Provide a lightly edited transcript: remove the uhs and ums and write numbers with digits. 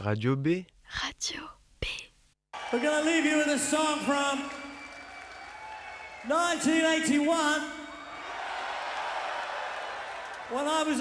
Radio B. Radio B. We're going to leave you with a song from 1981. When I was